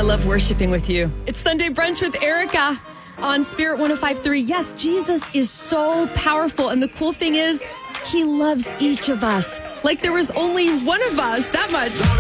love worshiping with you. It's Sunday Brunch with Erica on Spirit 105.3. Yes, Jesus is so powerful. And the cool thing is, he loves each of us. Like there was only one of us, that much.